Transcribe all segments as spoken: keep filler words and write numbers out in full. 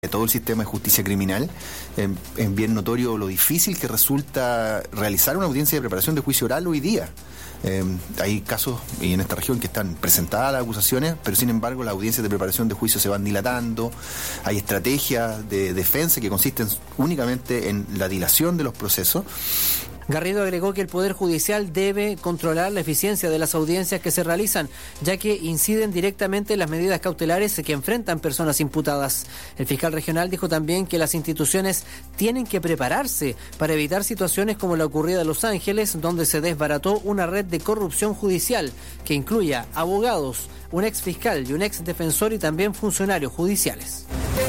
de todo el sistema de justicia criminal, eh, es bien notorio lo difícil que resulta realizar una audiencia de preparación de juicio oral hoy día. Eh, hay casos y en esta región que están presentadas las acusaciones, pero sin embargo las audiencias de preparación de juicio se van dilatando. Hay estrategias de defensa que consisten únicamente en la dilación de los procesos. Garrido agregó que el Poder Judicial debe controlar la eficiencia de las audiencias que se realizan, ya que inciden directamente en las medidas cautelares que enfrentan personas imputadas. El fiscal regional dijo también que las instituciones tienen que prepararse para evitar situaciones como la ocurrida en Los Ángeles, donde se desbarató una red de corrupción judicial que incluya abogados, un ex fiscal y un ex defensor y también funcionarios judiciales.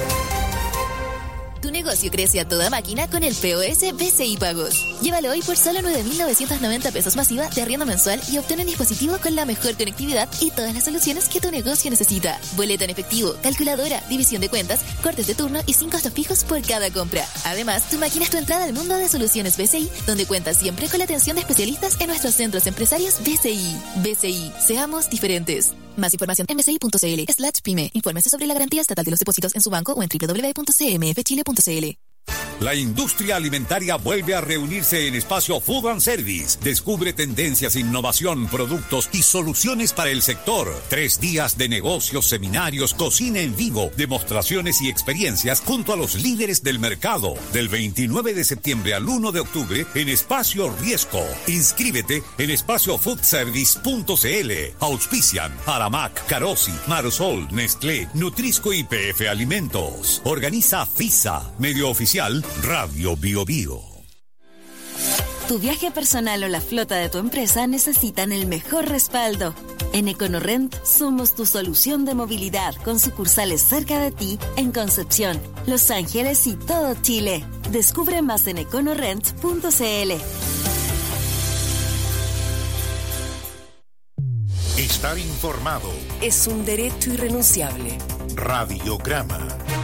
Tu negocio crece a toda máquina con el P O S B C I Pagos. Llévalo hoy por solo nueve mil novecientos noventa pesos masiva de arriendo mensual y obtén un dispositivo con la mejor conectividad y todas las soluciones que tu negocio necesita. Boleta en efectivo, calculadora, división de cuentas, cortes de turno y sin costos fijos por cada compra. Además, tu máquina es tu entrada al mundo de soluciones B C I, donde cuentas siempre con la atención de especialistas en nuestros centros empresarios B C I. B C I, seamos diferentes. Más información en bci.cl slash pyme. Infórmese sobre la garantía estatal de los depósitos en su banco o en doble u doble u doble u punto c m f chile punto c l. La industria alimentaria vuelve a reunirse en Espacio Food and Service. Descubre tendencias, innovación, productos y soluciones para el sector. Tres días de negocios, seminarios, cocina en vivo, demostraciones y experiencias junto a los líderes del mercado. Del veintinueve de septiembre al uno de octubre en Espacio Riesco. Inscríbete en espacio food service punto c l. Auspician Aramac, Carosi, Marsol, Nestlé, Nutrisco y P F Alimentos. Organiza FISA, medio oficial Radio Bio Bio. Tu viaje personal o la flota de tu empresa necesitan el mejor respaldo. En EconoRent somos tu solución de movilidad con sucursales cerca de ti en Concepción, Los Ángeles y todo Chile. Descubre más en econorent punto c l. Estar informado es un derecho irrenunciable. Radiograma.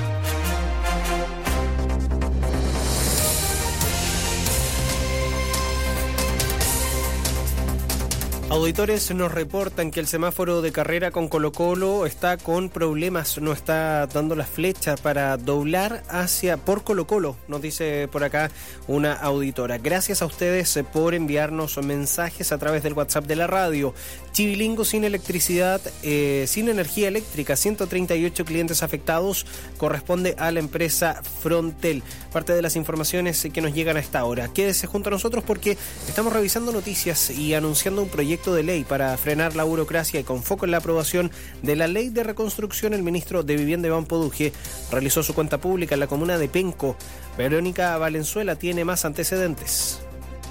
Auditores nos reportan que el semáforo de carrera con Colo-Colo está con problemas, no está dando las flechas para doblar hacia por Colo-Colo, nos dice por acá una auditora. Gracias a ustedes por enviarnos mensajes a través del WhatsApp de la radio. Chivilingo sin electricidad, eh, sin energía eléctrica, ciento treinta y ocho clientes afectados, corresponde a la empresa Frontel. Parte de las informaciones que nos llegan a esta hora. Quédese junto a nosotros porque estamos revisando noticias y anunciando un proyecto de ley para frenar la burocracia y con foco en la aprobación de la ley de reconstrucción. El ministro de Vivienda, Iván Poduje, realizó su cuenta pública en la comuna de Penco. Verónica Valenzuela tiene más antecedentes.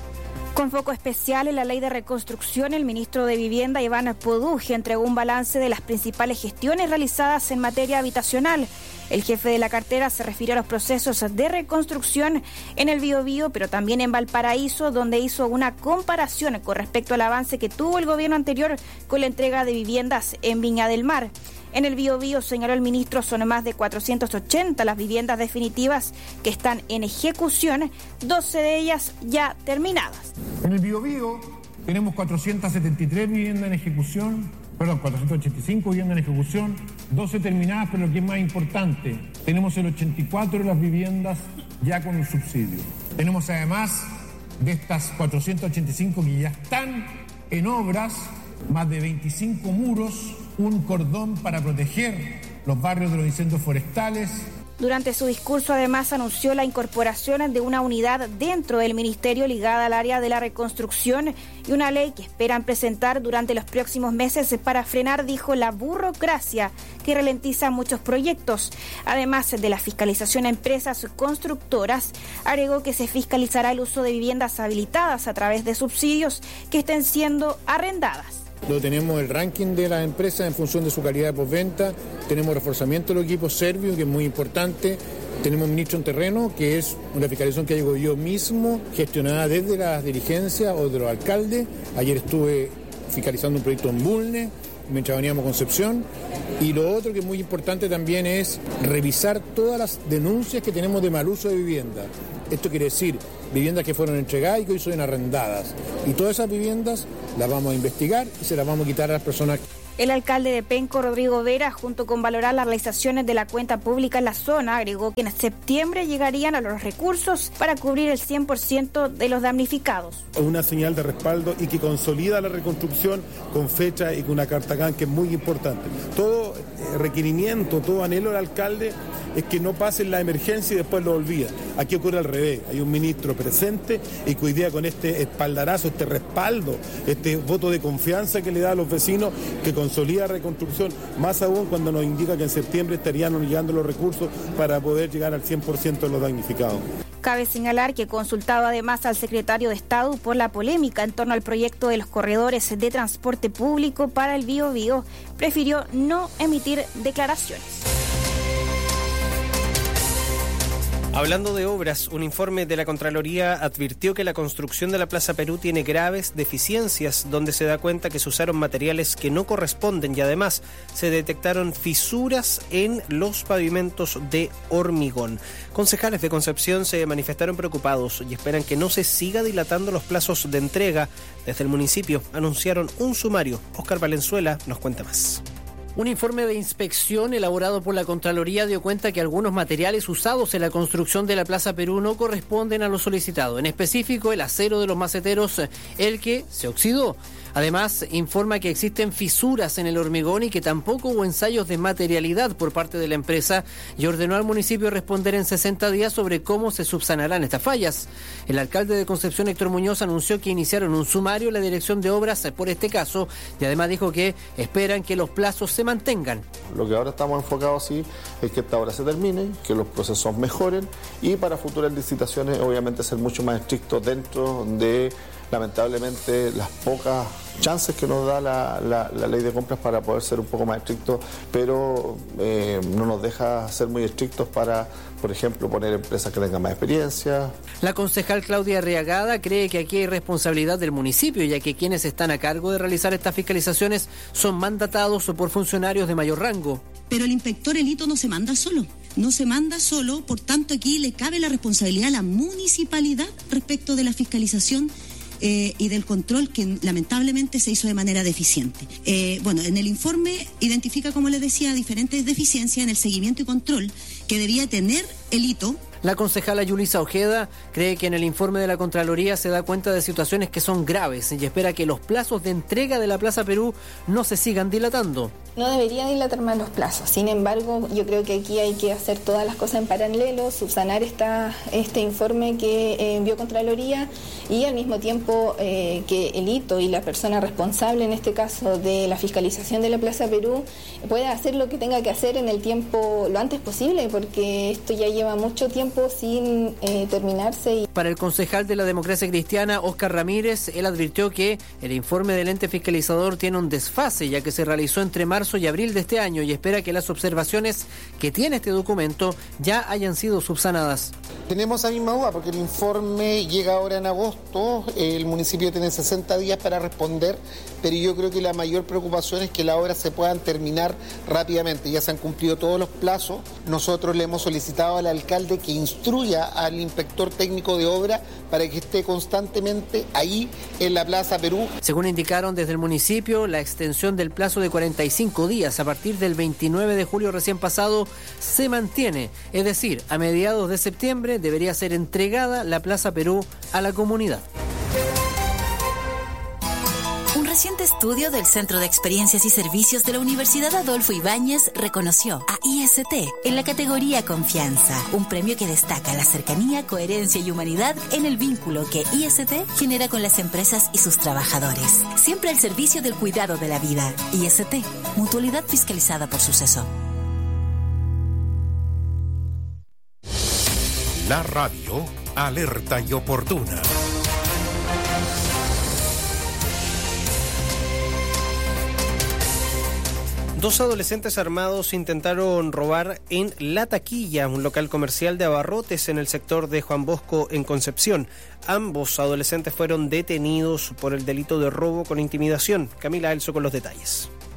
Con foco especial en la ley de reconstrucción, el ministro de Vivienda, Iván Poduje, entregó un balance de las principales gestiones realizadas en materia habitacional. El jefe de la cartera se refirió a los procesos de reconstrucción en el Biobío, pero también en Valparaíso, donde hizo una comparación con respecto al avance que tuvo el gobierno anterior con la entrega de viviendas en Viña del Mar. En el Biobío, señaló el ministro, son más de cuatrocientas ochenta las viviendas definitivas que están en ejecución, doce de ellas ya terminadas. En el Biobío tenemos cuatrocientas setenta y tres viviendas en ejecución, perdón, cuatrocientas ochenta y cinco viviendas en ejecución, doce terminadas, pero lo que es más importante, tenemos el ochenta y cuatro de las viviendas ya con el subsidio. Tenemos además de estas cuatrocientas ochenta y cinco que ya están en obras, más de veinticinco muros, un cordón para proteger los barrios de los incendios forestales. Durante su discurso, además, anunció la incorporación de una unidad dentro del ministerio ligada al área de la reconstrucción y una ley que esperan presentar durante los próximos meses para frenar, dijo, la burocracia que ralentiza muchos proyectos. Además de la fiscalización a empresas constructoras, agregó que se fiscalizará el uso de viviendas habilitadas a través de subsidios que estén siendo arrendadas. Luego tenemos el ranking de las empresas en función de su calidad de postventa, tenemos reforzamiento de los equipos serbios, que es muy importante, tenemos un ministro en terreno, que es una fiscalización que hago yo mismo, gestionada desde las dirigencias o de los alcaldes. Ayer estuve fiscalizando un proyecto en Bulne, mientras veníamos a Concepción, y lo otro que es muy importante también es revisar todas las denuncias que tenemos de mal uso de vivienda. Esto quiere decir viviendas que fueron entregadas y que hoy son arrendadas. Y todas esas viviendas las vamos a investigar y se las vamos a quitar a las personas. El alcalde de Penco, Rodrigo Vera, junto con valorar las realizaciones de la cuenta pública en la zona, agregó que en septiembre llegarían a los recursos para cubrir el cien por ciento de los damnificados. Una señal de respaldo y que consolida la reconstrucción con fecha y con una carta G A N que es muy importante. Todo requerimiento, todo anhelo del alcalde es que no pasen la emergencia y después lo olvida. Aquí ocurre al revés, hay un ministro presente y que hoy día con este espaldarazo, este respaldo, este voto de confianza que le da a los vecinos, que consolida la reconstrucción, más aún cuando nos indica que en septiembre estarían llegando los recursos para poder llegar al cien por ciento de los damnificados. Cabe señalar que consultado además al secretario de Estado por la polémica en torno al proyecto de los corredores de transporte público para el Biobío, prefirió no emitir declaraciones. Hablando de obras, un informe de la Contraloría advirtió que la construcción de la Plaza Perú tiene graves deficiencias, donde se da cuenta que se usaron materiales que no corresponden y además se detectaron fisuras en los pavimentos de hormigón. Concejales de Concepción se manifestaron preocupados y esperan que no se siga dilatando los plazos de entrega. Desde el municipio anunciaron un sumario. Óscar Valenzuela nos cuenta más. Un informe de inspección elaborado por la Contraloría dio cuenta que algunos materiales usados en la construcción de la Plaza Perú no corresponden a lo solicitado, en específico el acero de los maceteros, el que se oxidó. Además, informa que existen fisuras en el hormigón y que tampoco hubo ensayos de materialidad por parte de la empresa y ordenó al municipio responder en sesenta días sobre cómo se subsanarán estas fallas. El alcalde de Concepción, Héctor Muñoz, anunció que iniciaron un sumario en la dirección de obras por este caso y además dijo que esperan que los plazos se mantengan. Lo que ahora estamos enfocados sí es que esta obra se termine, que los procesos mejoren y para futuras licitaciones obviamente ser mucho más estrictos dentro de, lamentablemente, las pocas chances que nos da la, la, la ley de compras para poder ser un poco más estrictos, pero eh, no nos deja ser muy estrictos para, por ejemplo, poner empresas que tengan más experiencia. La concejal Claudia Arriagada cree que aquí hay responsabilidad del municipio, ya que quienes están a cargo de realizar estas fiscalizaciones son mandatados por funcionarios de mayor rango. Pero el inspector Elito no se manda solo. No se manda solo, por tanto aquí le cabe la responsabilidad a la municipalidad respecto de la fiscalización Eh, y del control que lamentablemente se hizo de manera deficiente. Eh, bueno, en el informe identifica, como les decía, diferentes deficiencias en el seguimiento y control que debía tener el hito. La concejala Yulisa Ojeda cree que en el informe de la Contraloría se da cuenta de situaciones que son graves y espera que los plazos de entrega de la Plaza Perú no se sigan dilatando. No debería dilatar más los plazos. Sin embargo, yo creo que aquí hay que hacer todas las cosas en paralelo, subsanar esta, este informe que eh, envió Contraloría y al mismo tiempo eh, que el hito y la persona responsable, en este caso de la fiscalización de la Plaza Perú, pueda hacer lo que tenga que hacer en el tiempo lo antes posible, porque esto ya lleva mucho tiempo sin eh, terminarse. Y... Para el concejal de la Democracia Cristiana, Óscar Ramírez, él advirtió que el informe del ente fiscalizador tiene un desfase, ya que se realizó entre marzo y abril de este año y espera que las observaciones que tiene este documento ya hayan sido subsanadas. Tenemos esa misma duda porque el informe llega ahora en agosto, el municipio tiene sesenta días para responder, pero yo creo que la mayor preocupación es que las obras se puedan terminar rápidamente. Ya se han cumplido todos los plazos. Nosotros le hemos solicitado al alcalde que instruya al inspector técnico de obra para que esté constantemente ahí en la Plaza Perú. Según indicaron desde el municipio, la extensión del plazo de cuarenta y cinco días a partir del veintinueve de julio recién pasado se mantiene, es decir, a mediados de septiembre debería ser entregada la Plaza Perú a la comunidad. Un reciente estudio del Centro de Experiencias y Servicios de la Universidad Adolfo Ibáñez reconoció a I S T en la categoría Confianza, un premio que destaca la cercanía, coherencia y humanidad en el vínculo que I S T genera con las empresas y sus trabajadores. Siempre al servicio del cuidado de la vida. I S T, mutualidad fiscalizada por Suceso. La radio, alerta y oportuna. Dos adolescentes armados intentaron robar en La Taquilla, un local comercial de abarrotes en el sector de Juan Bosco, en Concepción. Ambos adolescentes fueron detenidos por el delito de robo con intimidación. Camila Elso con los detalles.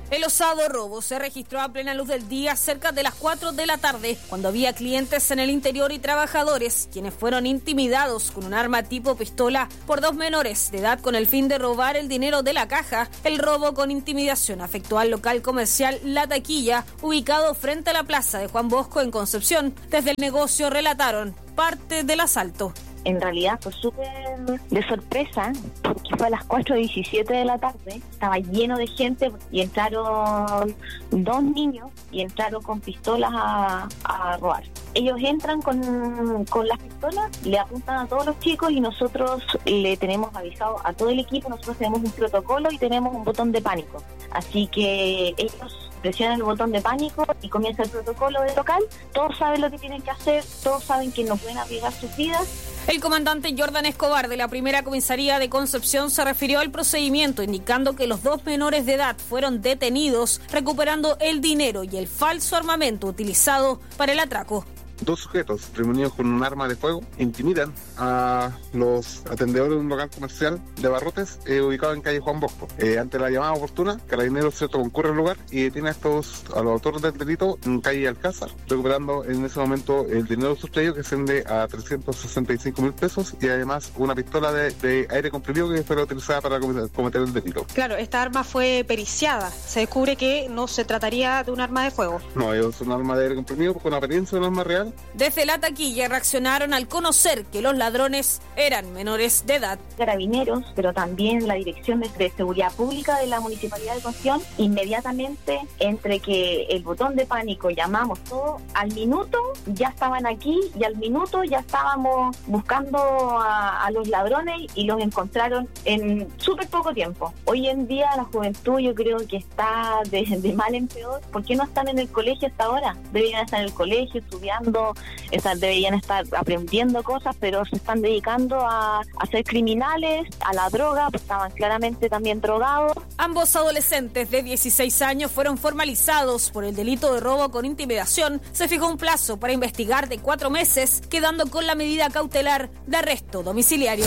El osado robo se registró a plena luz del día cerca de las cuatro de la tarde, cuando había clientes en el interior y trabajadores, quienes fueron intimidados con un arma tipo pistola por dos menores de edad con el fin de robar el dinero de la caja. El robo con intimidación afectó al local comercial La Taquilla, ubicado frente a la plaza de Juan Bosco en Concepción. Desde el negocio relataron parte del asalto. En realidad fue súper de sorpresa porque fue a las cuatro diecisiete de la tarde, estaba lleno de gente y entraron dos niños y entraron con pistolas a, a robar. Ellos entran con, con las pistolas, le apuntan a todos los chicos y nosotros le tenemos avisado a todo el equipo, nosotros tenemos un protocolo y tenemos un botón de pánico. Así que ellos presionan el botón de pánico y comienza el protocolo de local. Todos saben lo que tienen que hacer, todos saben que no pueden arriesgar sus vidas. El comandante Jordan Escobar de la primera comisaría de Concepción se refirió al procedimiento, indicando que los dos menores de edad fueron detenidos, recuperando el dinero y el falso armamento utilizado para el atraco. Dos sujetos reunidos con un arma de fuego intimidan a los atendedores de un local comercial de barrotes eh, ubicado en calle Juan Bosco. Eh, ante la llamada oportuna, Carabineros cierto concurre al lugar y detiene a estos a los autores del delito en calle Alcázar, recuperando en ese momento el dinero sustraído que asciende a trescientos sesenta y cinco mil pesos y además una pistola de, de aire comprimido que fue utilizada para cometer el delito. Claro, esta arma fue periciada. Se descubre que no se trataría de un arma de fuego. No, es un arma de aire comprimido con apariencia de un arma real. Desde La Taquilla reaccionaron al conocer que los ladrones eran menores de edad. Carabineros, pero también la Dirección de, de Seguridad Pública de la Municipalidad de Concepción, inmediatamente entre que el botón de pánico llamamos todo, al minuto ya estaban aquí y al minuto ya estábamos buscando a, a los ladrones y los encontraron en súper poco tiempo. Hoy en día la juventud yo creo que está de, de mal en peor. ¿Por qué no están en el colegio hasta ahora? Deberían estar en el colegio estudiando, estar, deberían estar aprendiendo cosas, pero se están dedicando a, a ser criminales, a la droga, pues estaban claramente también drogados. Ambos adolescentes de dieciséis años fueron formalizados por el delito de robo con intimidación. Se fijó un plazo para investigar de cuatro meses, quedando con la medida cautelar de arresto domiciliario.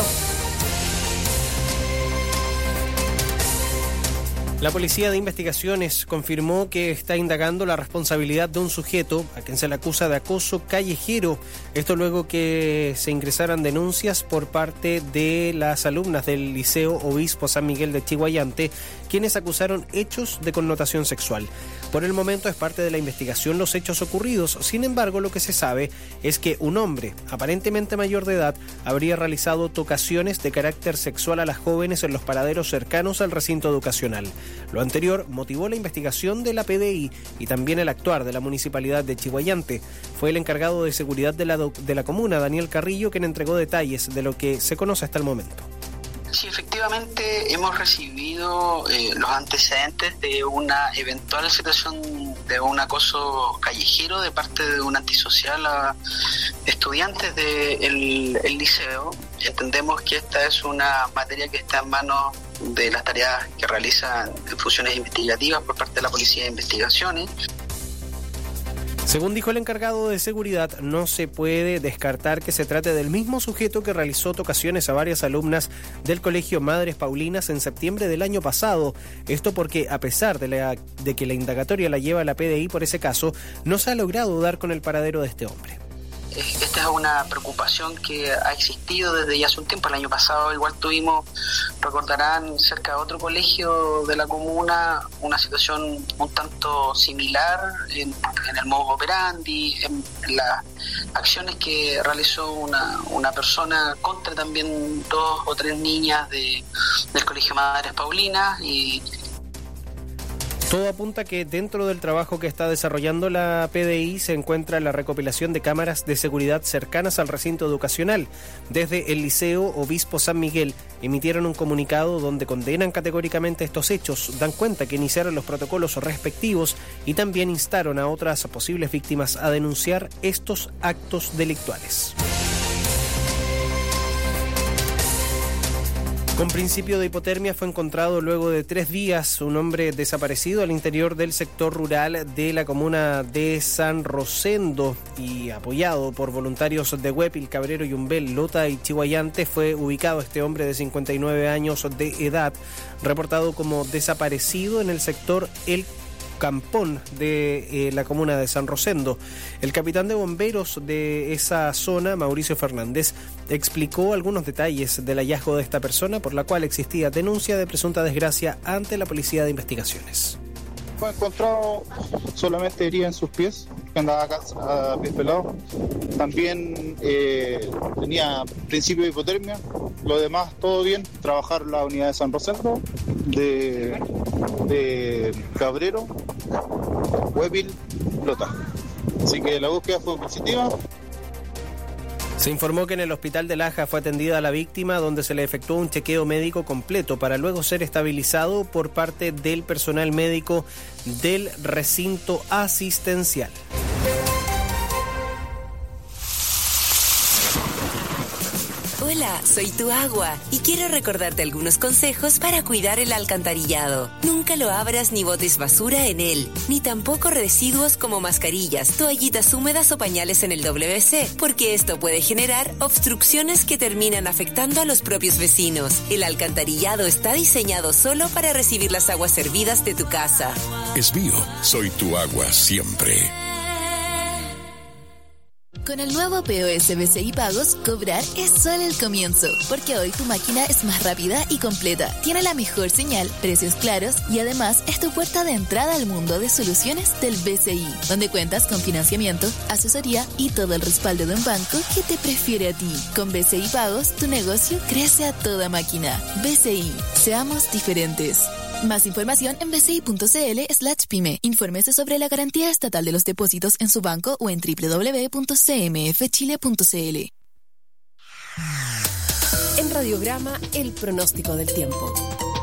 La Policía de Investigaciones confirmó que está indagando la responsabilidad de un sujeto a quien se le acusa de acoso callejero. Esto luego que se ingresaran denuncias por parte de las alumnas del Liceo Obispo San Miguel de Chiguayante, quienes acusaron hechos de connotación sexual. Por el momento es parte de la investigación los hechos ocurridos. Sin embargo, lo que se sabe es que un hombre, aparentemente mayor de edad, habría realizado tocaciones de carácter sexual a las jóvenes en los paraderos cercanos al recinto educacional. Lo anterior motivó la investigación de la P D I y también el actuar de la Municipalidad de Chiguayante. Fue el encargado de seguridad de la, de la comuna, Daniel Carrillo, quien entregó detalles de lo que se conoce hasta el momento. Sí, efectivamente hemos recibido eh, los antecedentes de una eventual situación de un acoso callejero de parte de un antisocial a estudiantes del el liceo. Entendemos que esta es una materia que está en manos de las tareas que realizan funciones investigativas por parte de la Policía de Investigaciones. Según dijo el encargado de seguridad, no se puede descartar que se trate del mismo sujeto que realizó tocaciones a varias alumnas del Colegio Madres Paulinas en septiembre del año pasado. Esto porque, a pesar de, la, de que la indagatoria la lleva la P D I por ese caso, no se ha logrado dar con el paradero de este hombre. Esta es una preocupación que ha existido desde ya hace un tiempo. El año pasado igual tuvimos, recordarán, cerca de otro colegio de la comuna, una situación un tanto similar en, en el modus operandi, en, en las acciones que realizó una, una persona contra también dos o tres niñas de, del Colegio Madres Paulinas. Y todo apunta que dentro del trabajo que está desarrollando la P D I se encuentra la recopilación de cámaras de seguridad cercanas al recinto educacional. Desde el Liceo Obispo San Miguel emitieron un comunicado donde condenan categóricamente estos hechos, dan cuenta que iniciaron los protocolos respectivos y también instaron a otras posibles víctimas a denunciar estos actos delictuales. Con principio de hipotermia fue encontrado luego de tres días un hombre desaparecido al interior del sector rural de la comuna de San Rosendo y apoyado por voluntarios de Huépil, Cabrero, Yumbel, Lota y Chihuayante. Fue ubicado este hombre de cincuenta y nueve años de edad, reportado como desaparecido en el sector El Campón de eh, la comuna de San Rosendo. El capitán de bomberos de esa zona, Mauricio Fernández, explicó algunos detalles del hallazgo de esta persona, por la cual existía denuncia de presunta desgracia ante la Policía de Investigaciones. Fue encontrado solamente herida en sus pies, que andaba acá a pies pelados. También eh, tenía principio de hipotermia. Lo demás, todo bien. Trabajar la unidad de San Rosendo, de, de Cabrero, Huépil, Lota. Así que la búsqueda fue positiva. Se informó que en el hospital de Laja fue atendida la víctima, donde se le efectuó un chequeo médico completo para luego ser estabilizado por parte del personal médico del recinto asistencial. Hola, soy tu agua y quiero recordarte algunos consejos para cuidar el alcantarillado. Nunca lo abras ni botes basura en él, ni tampoco residuos como mascarillas, toallitas húmedas o pañales en el W C, porque esto puede generar obstrucciones que terminan afectando a los propios vecinos. El alcantarillado está diseñado solo para recibir las aguas servidas de tu casa. Es mío, soy tu agua siempre. Con el nuevo P O S B C I Pagos, cobrar es solo el comienzo, porque hoy tu máquina es más rápida y completa, tiene la mejor señal, precios claros y además es tu puerta de entrada al mundo de soluciones del B C I, donde cuentas con financiamiento, asesoría y todo el respaldo de un banco que te prefiere a ti. Con B C I Pagos, tu negocio crece a toda máquina. B C I, seamos diferentes. Más información en bci.cl slash pyme. Infórmese sobre la garantía estatal de los depósitos en su banco o en doble u doble u doble u punto c m f chile punto c l. En Radiograma, el pronóstico del tiempo.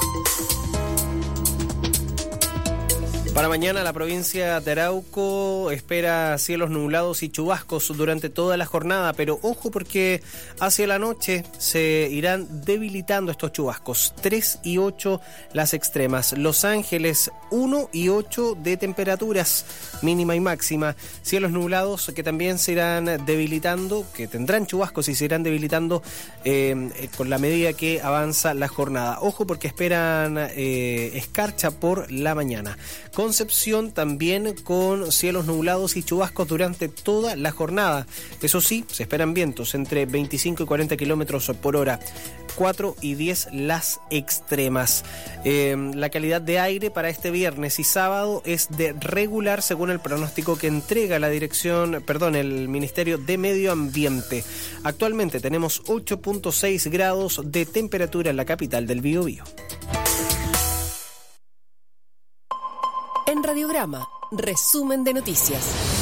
Para mañana la provincia de Arauco espera cielos nublados y chubascos durante toda la jornada, pero ojo porque hacia la noche se irán debilitando estos chubascos. tres y ocho las extremas. Los Ángeles uno y ocho de temperaturas mínima y máxima. Cielos nublados que también se irán debilitando, que tendrán chubascos y se irán debilitando eh, con la medida que avanza la jornada. Ojo porque esperan eh, escarcha por la mañana. Concepción también con cielos nublados y chubascos durante toda la jornada. Eso sí, se esperan vientos entre veinticinco y cuarenta kilómetros por hora. cuatro y diez las extremas. Eh, la calidad de aire para este viernes y sábado es de regular según el pronóstico que entrega la dirección, perdón, el Ministerio de Medio Ambiente. Actualmente tenemos ocho punto seis grados de temperatura en la capital del Biobío. En Radiograma, resumen de noticias.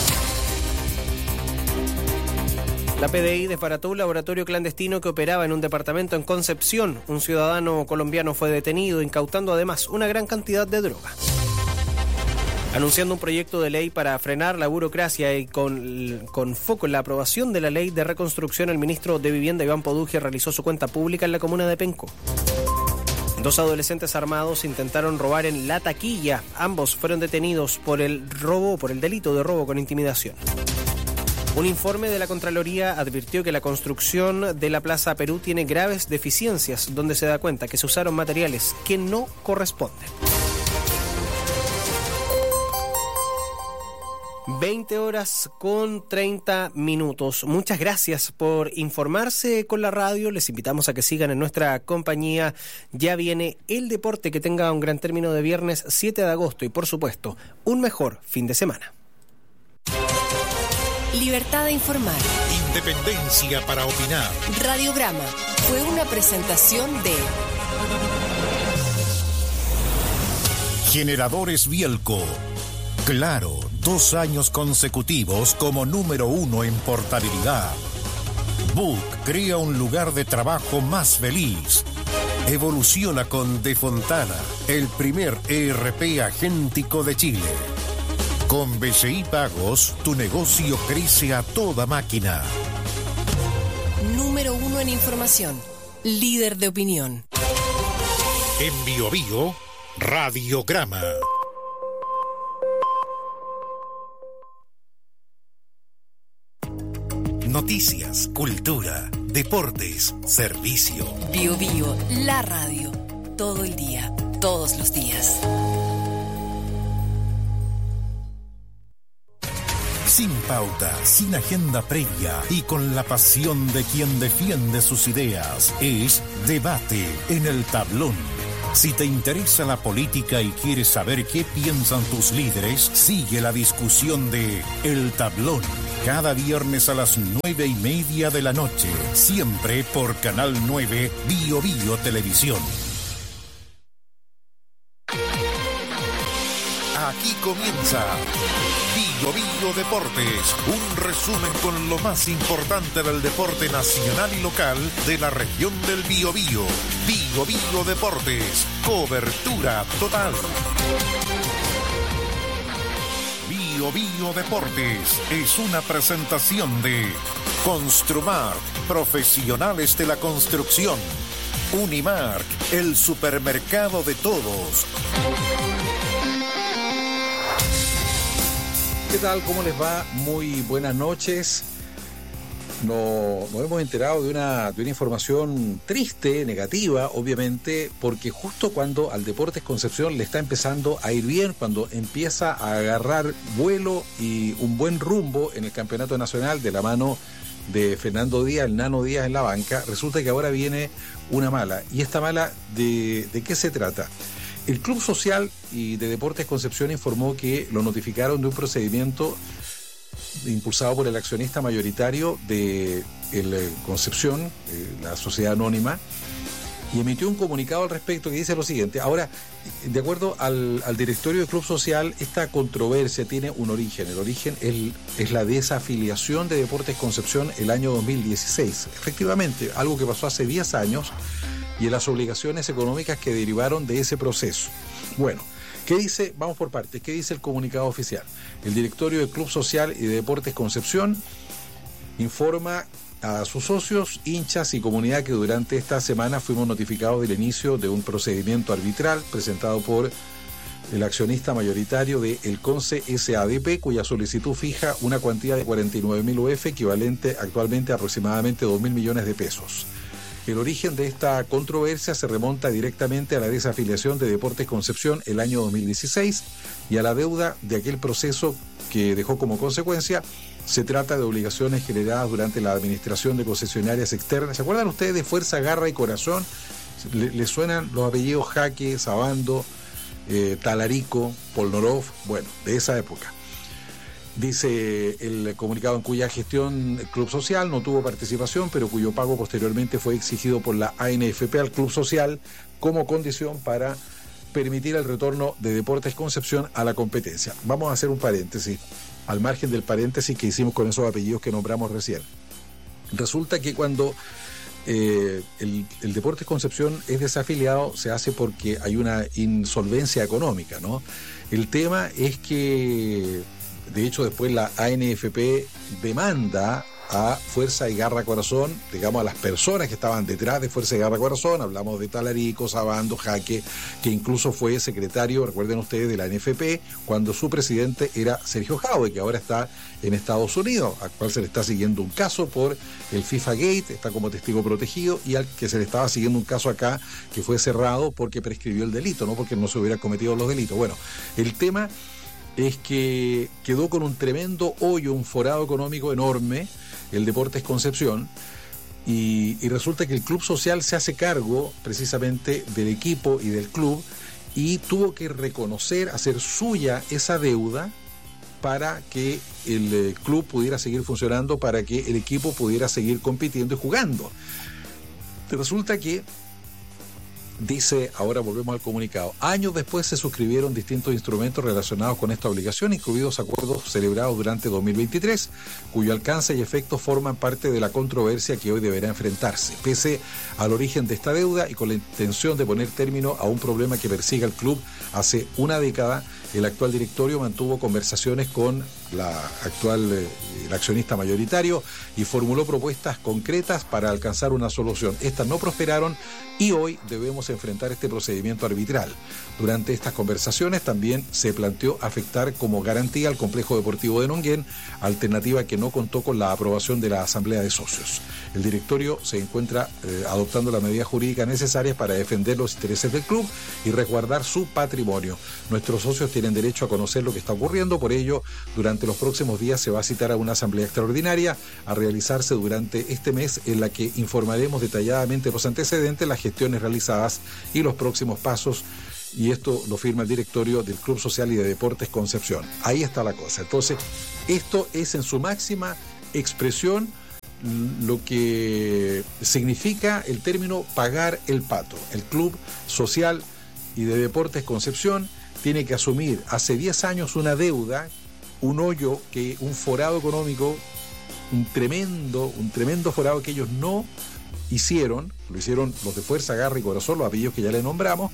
La P D I desbarató un laboratorio clandestino que operaba en un departamento en Concepción. Un ciudadano colombiano fue detenido, incautando además una gran cantidad de droga. Anunciando un proyecto de ley para frenar la burocracia y con, con foco en la aprobación de la ley de reconstrucción, el ministro de Vivienda, Iván Poduje, realizó su cuenta pública en la comuna de Penco. Dos adolescentes armados intentaron robar en La Taquilla. Ambos fueron detenidos por el robo, por el delito de robo con intimidación. Un informe de la Contraloría advirtió que la construcción de la Plaza Perú tiene graves deficiencias, donde se da cuenta que se usaron materiales que no corresponden. veinte horas con treinta minutos. Muchas gracias por informarse con la radio. Les invitamos a que sigan en nuestra compañía. Ya viene el deporte. Que tenga un gran término de viernes siete de agosto y, por supuesto, un mejor fin de semana. Libertad de informar. Independencia para opinar. Radiograma fue una presentación de Generadores Bielco. Claro, dos años consecutivos como número uno en portabilidad. Book crea un lugar de trabajo más feliz. Evoluciona con De Fontana, el primer E R P agéntico de Chile. Con B C I Pagos, tu negocio crece a toda máquina. Número uno en información. Líder de opinión. En Bio Bio, Radiograma. Noticias, cultura, deportes, servicio. Bio Bio, la radio. Todo el día, todos los días. Sin pauta, sin agenda previa y con la pasión de quien defiende sus ideas. Es Debate en el Tablón. Si te interesa la política y quieres saber qué piensan tus líderes, sigue la discusión de El Tablón. Cada viernes a las nueve y media de la noche. Siempre por Canal nueve Bio Bio Televisión. Aquí comienza Bio Bio Deportes, un resumen con lo más importante del deporte nacional y local de la región del Biobío. Bio Bio Deportes, cobertura total. Bio Bio Deportes es una presentación de Construmark, profesionales de la construcción. Unimark, el supermercado de todos. ¿Qué tal? ¿Cómo les va? Muy buenas noches. Nos, nos hemos enterado de una, de una información triste, negativa, obviamente, porque justo cuando al Deportes Concepción le está empezando a ir bien, cuando empieza a agarrar vuelo y un buen rumbo en el Campeonato Nacional de la mano de Fernando Díaz, el Nano Díaz en la banca, resulta que ahora viene una mala. ¿Y esta mala de, de qué se trata? El Club Social y de Deportes Concepción informó que lo notificaron de un procedimiento impulsado por el accionista mayoritario de el Concepción, eh, la sociedad anónima, y emitió un comunicado al respecto que dice lo siguiente. Ahora, de acuerdo al, al directorio del Club Social, esta controversia tiene un origen. El origen es, es la desafiliación de Deportes Concepción el año dos mil dieciséis. Efectivamente, algo que pasó hace diez años, y en las obligaciones económicas que derivaron de ese proceso. Bueno, ¿qué dice? Vamos por partes. ¿Qué dice el comunicado oficial? El directorio del Club Social y de Deportes Concepción informa a sus socios, hinchas y comunidad que durante esta semana fuimos notificados del inicio de un procedimiento arbitral presentado por el accionista mayoritario de El Conce S A D P, cuya solicitud fija una cuantía de cuarenta y nueve mil U F, equivalente actualmente a aproximadamente dos mil millones de pesos. El origen de esta controversia se remonta directamente a la desafiliación de Deportes Concepción el año dos mil dieciséis y a la deuda de aquel proceso que dejó como consecuencia. Se trata de obligaciones generadas durante la administración de concesionarias externas. ¿Se acuerdan ustedes de Fuerza, Garra y Corazón? ¿Le, le suenan los apellidos Jaque, Sabando, eh, Talarico, Polnorov? Bueno, de esa época. Dice el comunicado en cuya gestión el Club Social no tuvo participación, pero cuyo pago posteriormente fue exigido por la A N F P al Club Social como condición para permitir el retorno de Deportes Concepción a la competencia. Vamos a hacer un paréntesis, al margen del paréntesis que hicimos con esos apellidos que nombramos recién. Resulta que cuando eh, el, el Deportes Concepción es desafiliado, se hace porque hay una insolvencia económica, ¿no? El tema es que, de hecho, después la A N F P demanda a Fuerza y Garra Corazón, digamos a las personas que estaban detrás de Fuerza y Garra Corazón. Hablamos de Talarico, Sabando, Jaque, que incluso fue secretario, recuerden ustedes, de la A N F P cuando su presidente era Sergio Jaude, que ahora está en Estados Unidos, al cual se le está siguiendo un caso por el FIFA Gate, está como testigo protegido, y al que se le estaba siguiendo un caso acá que fue cerrado porque prescribió el delito, no porque no se hubiera cometido los delitos. Bueno, el tema es que quedó con un tremendo hoyo, un forado económico enorme, el Deportes Concepción, y, y resulta que el Club Social se hace cargo precisamente del equipo y del club, y tuvo que reconocer, hacer suya esa deuda para que el eh, club pudiera seguir funcionando, para que el equipo pudiera seguir compitiendo y jugando. Resulta que dice, ahora volvemos al comunicado, años después se suscribieron distintos instrumentos relacionados con esta obligación, incluidos acuerdos celebrados durante dos mil veintitrés, cuyo alcance y efectos forman parte de la controversia que hoy deberá enfrentarse. Pese al origen de esta deuda y con la intención de poner término a un problema que persigue al club hace una década, el actual directorio mantuvo conversaciones con la actual eh, el accionista mayoritario, y formuló propuestas concretas para alcanzar una solución. Estas no prosperaron y hoy debemos enfrentar este procedimiento arbitral. Durante estas conversaciones también se planteó afectar como garantía al complejo deportivo de Nonguén, alternativa que no contó con la aprobación de la Asamblea de Socios. El directorio se encuentra eh, adoptando las medidas jurídicas necesarias para defender los intereses del club y resguardar su patrimonio. Nuestros socios tienen derecho a conocer lo que está ocurriendo, por ello, durante los próximos días se va a citar a una asamblea extraordinaria a realizarse durante este mes, en la que informaremos detalladamente los antecedentes, las gestiones realizadas y los próximos pasos, y esto lo firma el directorio del Club Social y de Deportes Concepción. Ahí está la cosa. Entonces, esto es en su máxima expresión lo que significa el término pagar el pato. El Club Social y de Deportes Concepción tiene que asumir hace diez años una deuda, un hoyo, que un forado económico, un tremendo, un tremendo forado que ellos no hicieron, lo hicieron los de Fuerza, Garra y Corazón, los apellidos que ya le nombramos,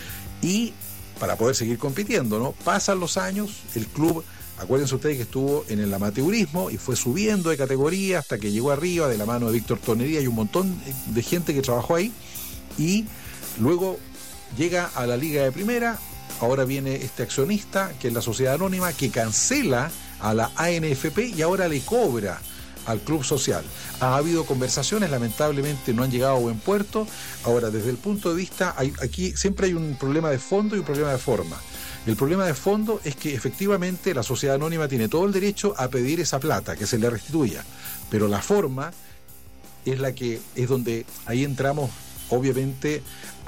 y para poder seguir compitiendo, ¿no? Pasan los años, el club, acuérdense ustedes que estuvo en el amateurismo y fue subiendo de categoría hasta que llegó arriba de la mano de Víctor Tonería y un montón de gente que trabajó ahí, y luego llega a la Liga de Primera. Ahora viene este accionista, que es la Sociedad Anónima, que cancela a la A N F P y ahora le cobra al Club Social. Ha habido conversaciones, lamentablemente no han llegado a buen puerto. Ahora, desde el punto de vista, hay, aquí siempre hay un problema de fondo y un problema de forma. El problema de fondo es que efectivamente la Sociedad Anónima tiene todo el derecho a pedir esa plata, que se le restituya, pero la forma es la que es donde ahí entramos obviamente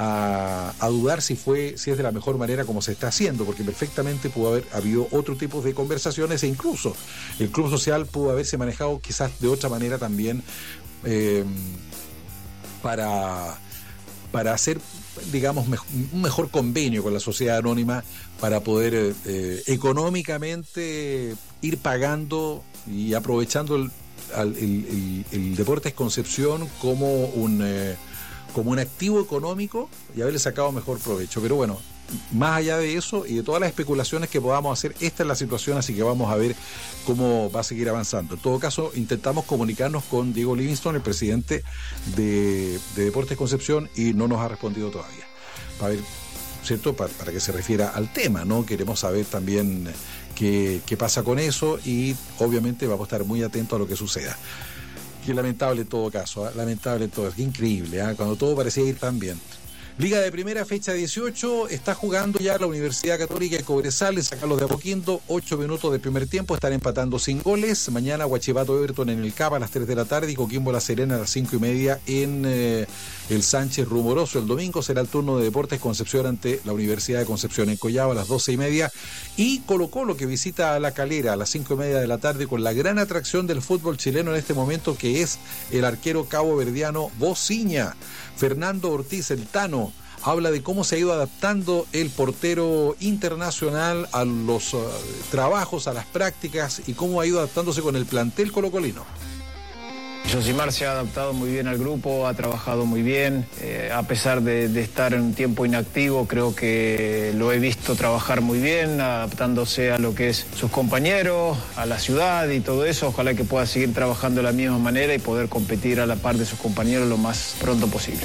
a, a dudar si fue si es de la mejor manera como se está haciendo, porque perfectamente pudo haber habido otro tipo de conversaciones e incluso el Club Social pudo haberse manejado quizás de otra manera también, eh, para, para hacer, digamos, me, un mejor convenio con la Sociedad Anónima para poder eh, económicamente ir pagando y aprovechando el, el, el, el Deportes Concepción como un eh, como un activo económico y haberle sacado mejor provecho. Pero bueno, más allá de eso y de todas las especulaciones que podamos hacer, esta es la situación, así que vamos a ver cómo va a seguir avanzando. En todo caso, intentamos comunicarnos con Diego Livingston, el presidente de, de Deportes Concepción, y no nos ha respondido todavía. Para ver, ¿cierto? Para, para que se refiera al tema, ¿no? Queremos saber también qué, qué pasa con eso y obviamente vamos a estar muy atentos a lo que suceda. Qué lamentable en todo caso, ¿eh? lamentable en todo, qué increíble, ¿eh? Cuando todo parecía ir tan bien. Liga de Primera, fecha dieciocho, está jugando ya la Universidad Católica de Cobresal, en San Carlos de Apoquindo, ocho minutos del primer tiempo, están empatando sin goles. Mañana Huachipato Everton en el Capa a las tres de la tarde y Coquimbo La Serena a las cinco y media en eh, el Sánchez Rumoroso. El domingo será el turno de Deportes Concepción ante la Universidad de Concepción en Collao a las doce y media, y Colo Colo, que visita a La Calera a las cinco y media de la tarde con la gran atracción del fútbol chileno en este momento, que es el arquero caboverdiano Bociña. Fernando Ortiz, el Tano, habla de cómo se ha ido adaptando el portero internacional a los uh, trabajos, a las prácticas, y cómo ha ido adaptándose con el plantel colocolino. Josimar se ha adaptado muy bien al grupo, ha trabajado muy bien, eh, a pesar de, de estar en un tiempo inactivo, creo que lo he visto trabajar muy bien, adaptándose a lo que es sus compañeros, a la ciudad y todo eso. Ojalá que pueda seguir trabajando de la misma manera y poder competir a la par de sus compañeros lo más pronto posible.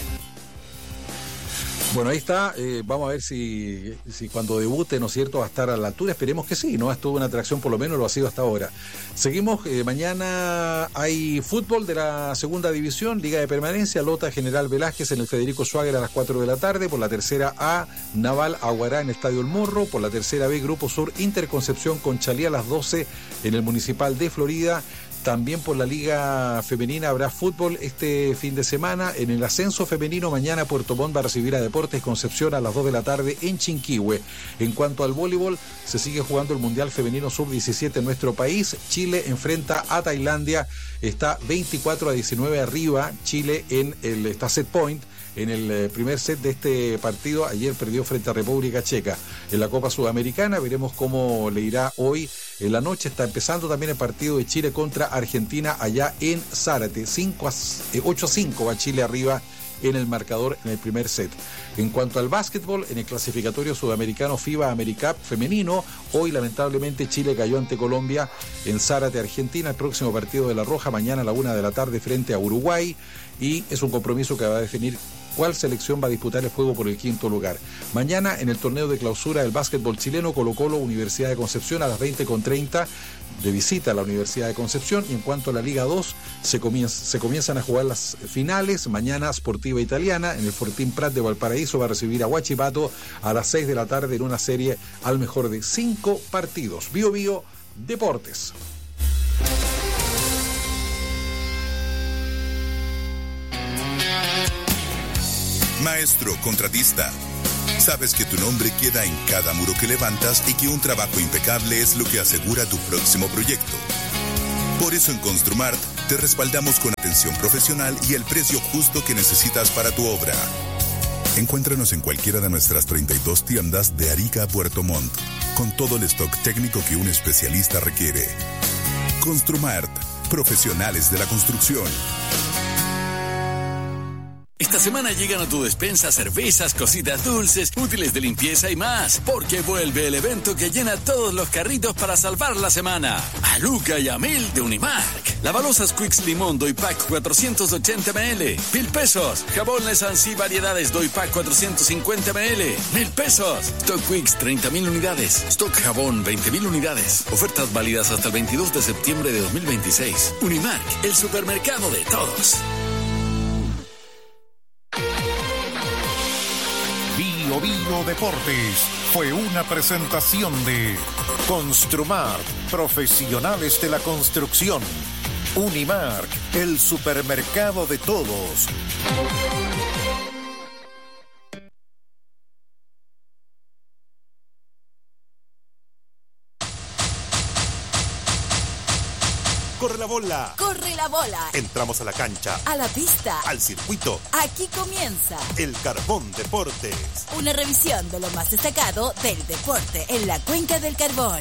Bueno, ahí está, eh, vamos a ver si, si cuando debute, ¿no es cierto?, va a estar a la altura. Esperemos que sí, ¿no? Estuvo una atracción, por lo menos lo ha sido hasta ahora. Seguimos, eh, mañana hay fútbol de la segunda división, Liga de Permanencia, Lota General Velázquez en el Federico Schwager a las cuatro de la tarde. Por la tercera A, Naval Aguará en el Estadio El Morro. Por la tercera B, Grupo Sur, Interconcepción con Chalí a las doce en el Municipal de Florida. También por la Liga Femenina habrá fútbol este fin de semana. En el ascenso femenino, mañana Puerto Montt va a recibir a Deportes Concepción a las dos de la tarde en Chinquihue. En cuanto al voleibol, se sigue jugando el Mundial Femenino sub diecisiete en nuestro país. Chile enfrenta a Tailandia. Está veinticuatro a diecinueve arriba Chile en el está set point. En el primer set de este partido, ayer perdió frente a República Checa. En la Copa Sudamericana veremos cómo le irá hoy en la noche. Está empezando también el partido de Chile contra Argentina allá en Zárate. ocho a cinco va Chile arriba en el marcador en el primer set. En cuanto al básquetbol, en el clasificatorio sudamericano FIBA AmeriCup femenino, hoy lamentablemente Chile cayó ante Colombia en Zárate, Argentina. El próximo partido de La Roja mañana a la una de la tarde frente a Uruguay, y es un compromiso que va a definir cuál selección va a disputar el juego por el quinto lugar. Mañana en el torneo de clausura del básquetbol chileno, Colo-Colo, Universidad de Concepción a las veinte con treinta, de visita a la Universidad de Concepción. Y en cuanto a la Liga dos, se, comienza, se comienzan a jugar las finales. Mañana Sportiva Italiana en el Fortín Prat de Valparaíso va a recibir a Huachipato a las seis de la tarde en una serie al mejor de cinco partidos. Bio Bio Deportes. Maestro contratista, sabes que tu nombre queda en cada muro que levantas y que un trabajo impecable es lo que asegura tu próximo proyecto. Por eso en Construmart te respaldamos con atención profesional y el precio justo que necesitas para tu obra. Encuéntranos en cualquiera de nuestras treinta y dos tiendas de Arica a Puerto Montt, con todo el stock técnico que un especialista requiere. Construmart, profesionales de la construcción. Esta semana llegan a tu despensa cervezas, cositas dulces, útiles de limpieza y más, porque vuelve el evento que llena todos los carritos para salvar la semana. A Luca y a Mil de Unimark. Lavalosas Quicks Limón Doypack cuatrocientos ochenta mililitros, mil pesos. Jabón Lesansi Variedades Doypack cuatrocientos cincuenta mililitros, mil pesos. Stock Quicks treinta mil unidades. Stock Jabón veinte mil unidades. Ofertas válidas hasta el veintidós de septiembre de dos mil veintiséis. Unimark, el supermercado de todos. Bio Bio Deportes fue una presentación de Construmart, profesionales de la construcción. Unimark, el supermercado de todos. Corre la bola. Corre la bola. Entramos a la cancha. A la pista. Al circuito. Aquí comienza El Carbón Deportes. Una revisión de lo más destacado del deporte en la Cuenca del Carbón.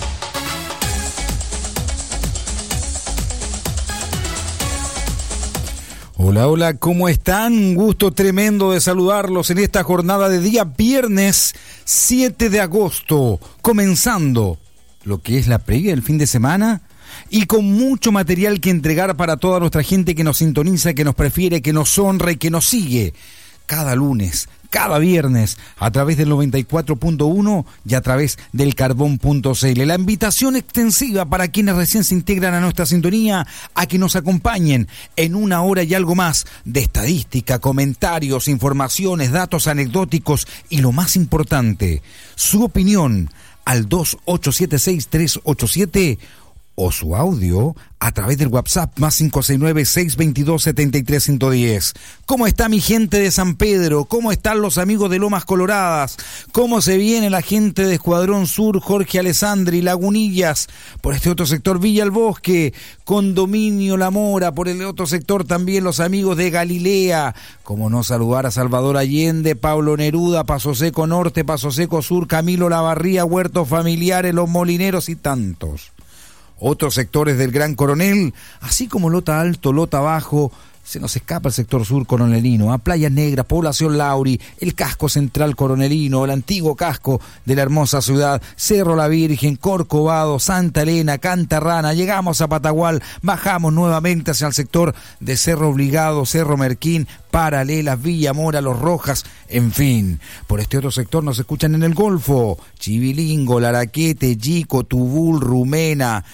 Hola, hola, ¿cómo están? Un gusto tremendo de saludarlos en esta jornada de día viernes siete de agosto, comenzando lo que es la previa del fin de semana y con mucho material que entregar para toda nuestra gente que nos sintoniza, que nos prefiere, que nos honra y que nos sigue cada lunes, cada viernes, a través del noventa y cuatro punto uno y a través del carbón punto c l. La invitación extensiva para quienes recién se integran a nuestra sintonía a que nos acompañen en una hora y algo más de estadística, comentarios, informaciones, datos anecdóticos y lo más importante, su opinión al dos ocho siete seis tres ocho siete o su audio a través del WhatsApp más cinco seis nueve, seis dos dos, siete tres uno cero. ¿Cómo está mi gente de San Pedro? ¿Cómo están los amigos de Lomas Coloradas? ¿Cómo se viene la gente de Escuadrón Sur, Jorge Alessandri, Lagunillas? Por este otro sector Villa El Bosque, Condominio La Mora, por el otro sector también los amigos de Galilea. ¿Cómo no saludar a Salvador Allende, Pablo Neruda, Paso Seco Norte, Paso Seco Sur, Camilo Lavarría, Huertos Familiares, Los Molineros y tantos otros sectores del Gran Coronel, así como Lota Alto, Lota Bajo. Se nos escapa el sector sur coronelino, a Playa Negra, Población Lauri, el casco central coronelino, el antiguo casco de la hermosa ciudad, Cerro La Virgen, Corcovado, Santa Elena, Cantarrana. Llegamos a Patagual, bajamos nuevamente hacia el sector de Cerro Obligado, Cerro Merquín, Paralelas, Villa Mora, Los Rojas, en fin. Por este otro sector nos escuchan en el Golfo, Chivilingo, Laraquete, Yico, Tubul, Rumena.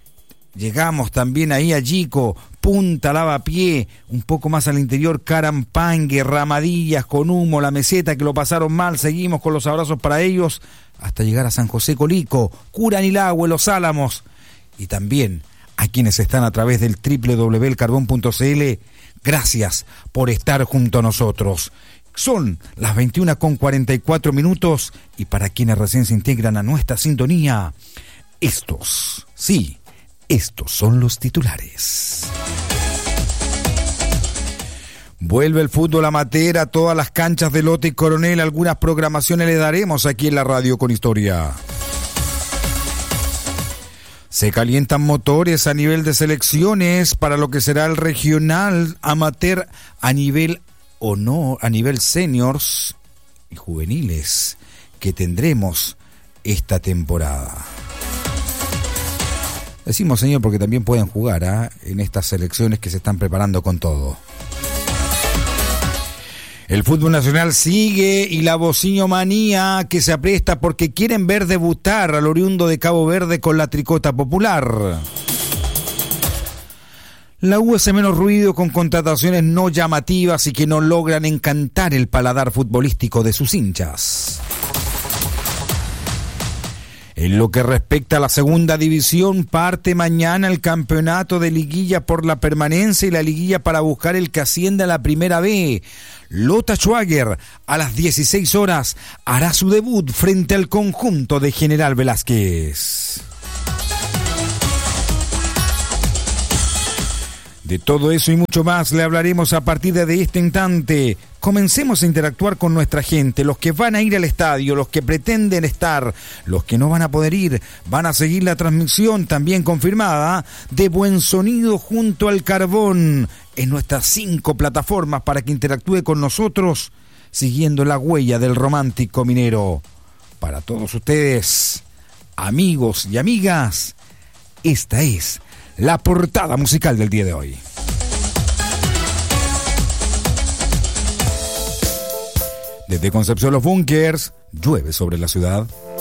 Llegamos también ahí a Yico, Punta Lavapié, un poco más al interior, Carampangue, Ramadillas, Conumo, La Meseta, que lo pasaron mal. Seguimos con los abrazos para ellos hasta llegar a San José Colico, Curanilahue, Los Álamos. Y también a quienes están a través del doble u doble u doble u punto el carbón punto c l, gracias por estar junto a nosotros. Son las veintiuna con cuarenta y cuatro minutos y para quienes recién se integran a nuestra sintonía, estos, sí, estos son los titulares. Vuelve el fútbol amateur a todas las canchas de Lota y Coronel. Algunas programaciones le daremos aquí en la radio con historia. Se calientan motores a nivel de selecciones para lo que será el regional amateur a nivel o no a nivel seniors y juveniles que tendremos esta temporada. Decimos señor porque también pueden jugar ¿eh? en estas selecciones que se están preparando con todo. El fútbol nacional sigue y la bocinomanía que se apresta porque quieren ver debutar al oriundo de Cabo Verde con la tricota popular. La U hace menos ruido con contrataciones no llamativas y que no logran encantar el paladar futbolístico de sus hinchas. En lo que respecta a la segunda división, parte mañana el campeonato de liguilla por la permanencia y la liguilla para buscar el que ascienda a la primera B. Lota Schwager a las dieciséis horas hará su debut frente al conjunto de General Velázquez. De todo eso y mucho más le hablaremos a partir de este instante. Comencemos a interactuar con nuestra gente, los que van a ir al estadio, los que pretenden estar, los que no van a poder ir, van a seguir la transmisión también confirmada de Buen Sonido junto al Carbón en nuestras cinco plataformas para que interactúe con nosotros siguiendo la huella del romántico minero. Para todos ustedes, amigos y amigas, esta es la portada musical del día de hoy. Desde Concepción Los Bunkers, llueve sobre la ciudad.